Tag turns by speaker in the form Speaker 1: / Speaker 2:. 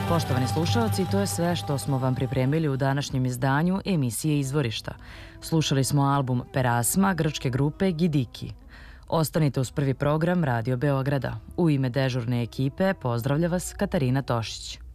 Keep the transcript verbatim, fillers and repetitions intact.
Speaker 1: Poštovani slušalci, to je sve što smo vam pripremili u današnjem izdanju emisije Izvorišta. Slušali smo album Perasma grčke grupe Gidiki. Ostanite uz prvi program Radio Beograda. U ime dežurne ekipe pozdravlja vas Katarina Tošić.